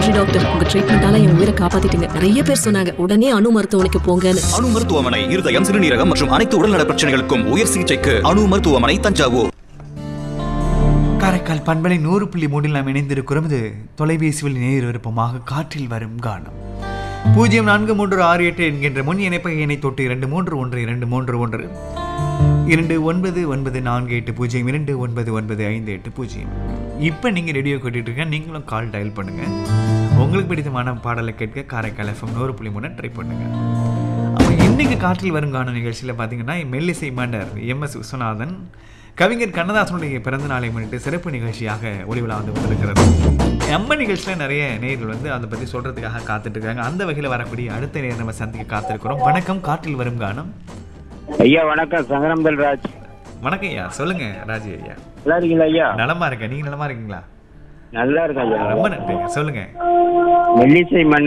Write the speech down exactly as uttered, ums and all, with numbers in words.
நன்றி டாக்டர், உங்க ட்ரீட்மெண்டால என் உயிரை காப்பாத்திட்டீங்க. நிறைய பேர் சொன்னாங்க உடனே அணு மருத்துவமனைக்கு போங்கன்னு. அணு மருத்துவமனை இருதயம், சிறுநீரகம் மற்றும் அனைத்து உடல்நல பிரச்சனைகளுக்கும் உயர் சிகிச்சைக்கு அணு மருத்துவமனை, தஞ்சாவூர். காரைக்கால் பண்பலை நூறு புள்ளி மூன்றில் நாம் இணைந்திருக்கிறோம். இது தொலைபேசியில் நேர் விருப்பமாக காற்றில் வரும் கானம். பூஜ்ஜியம் நான்கு மூன்று ஆறு எட்டு என்கின்ற முன் இணைப்பை இணை தொட்டு இரண்டு மூன்று ஒன்று இரண்டு மூன்று ஒன்று இரண்டு ஒன்பது ஒன்பது நான்கு எட்டு பூஜ்ஜியம் இரண்டு ஒன்பது ஒன்பது ஐந்து எட்டு பூஜ்ஜியம். இப்போ நீங்கள் ரேடியோ கேட்டுட்டு இருக்க நீங்களும் கால் டயல் பண்ணுங்கள். உங்களுக்கு பிடித்தமான பாடலை கேட்க காரைக்கால் எஃப்எம் நூறு புள்ளி மூணு ட்ரை பண்ணுங்கள். அப்போ இன்றைக்கு காற்றில் வரும் கான நிகழ்ச்சியில் பார்த்தீங்கன்னா மெல்லிசை மன்னர் எம் எஸ் விஸ்வநாதன் கவிஞர் கண்ணதாசனுடைய பிறந்த நாளை முன்னிட்டு சிறப்பு நிகழ்ச்சியாக ஒளிவிழா வந்து கொண்டிருக்கிறது. நம்ம நிகழ்ச்சியில் நிறைய நேயர்கள் வந்து அதை பற்றி சொல்கிறதுக்காக காத்துட்டு இருக்காங்க. அந்த வகையில் வரக்கூடிய அடுத்த நேரம் நம்ம சந்திக்க காத்திருக்கிறோம். வணக்கம், காற்றில் வரும் கானம். ஐயா வணக்கம், சங்கரம்பல் ராஜ். வணக்கம் ஐயா, சொல்லுங்க ராஜி ஐயா. நல்லா இருக்கீங்களா ஐயா? நலமா இருக்கேன், நீங்க நலமா இருக்கீங்களா? நல்லா இருக்கேன் ஐயா. ரொம்ப நன்றிங்க, சொல்லுங்க. மெல்லிசை மன்னர்